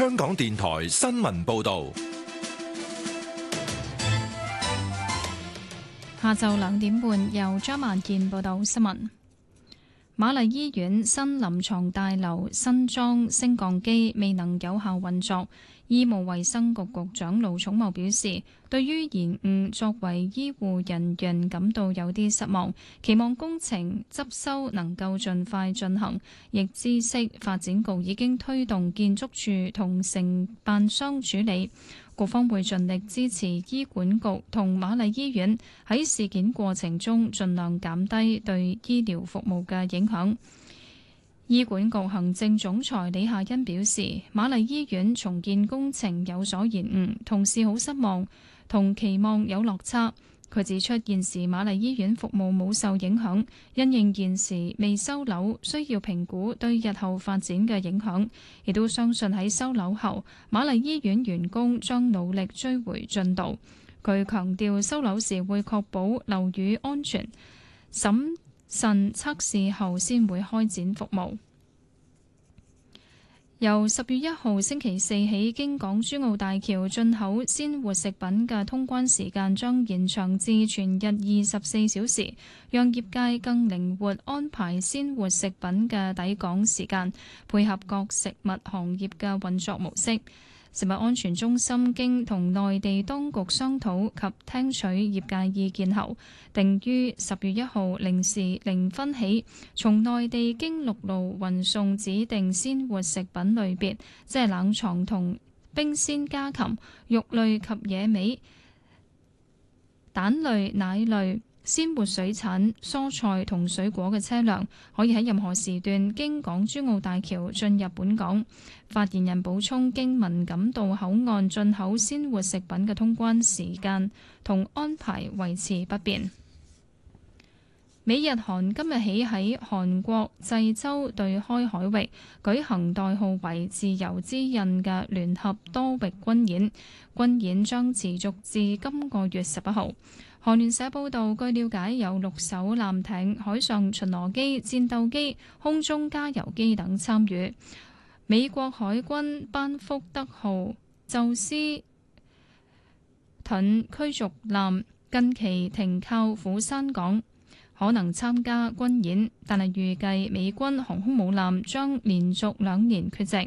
香港電台新聞報道。 下晝2點半，由張萬健報道新聞。瑪麗醫院新臨床大樓新裝升降機未能有效運作，醫務衛生局局長盧寵茂表示，對於延誤，作為醫護人員感到有啲失望，期望工程執修能夠盡快進行，亦知悉發展局已經推動建築署同承辦商處理。局方會盡力支持醫管局同瑪麗醫院喺事件過程中盡量減低對醫療服務嘅影響。醫管局行政總裁李夏欣表示，瑪麗醫院重建工程有所延誤，同事好失望，同期望有落差。佢指出，現時瑪麗醫院服務冇受影響，因應現時未收樓，需要評估對日後發展嘅影響，亦都相信喺收樓後，瑪麗醫院員工將努力追回進度。佢強調，收樓時會確保樓宇安全，審慎測試後先會開展服務。由10月1號星期四起，經港珠澳大橋進口鮮活食品嘅通關時間將延長至全日24小時，讓業界更靈活安排鮮活食品嘅抵港時間，配合各食物行業嘅運作模式。食物安全中心經同內地當局商討及聽取業界意見後，定於10月1號零時0分起，從內地經陸路運送指定鮮活食品類別，即係冷藏同冰鮮家禽、肉類及野味、蛋類、奶類、鮮活水產、蔬菜同水果嘅車輛，可以喺任何時段經港珠澳大橋進入本港。發言人補充，經文錦渡口岸進口鮮活食品嘅通關時間同安排維持不變。美日韓今日起喺韓國濟州對開海域舉行代號為自由之刃嘅聯合多域軍演，軍演將持續至今個月11號。韓聯社報導，據了解有6艘艦艇、海上巡邏機、戰鬥機、空中加油機等參與。美國海軍班福德號宙斯盾驅逐艦近期停靠釜山港，可能參加軍演，但係預計美軍航空母艦將連續2年缺席。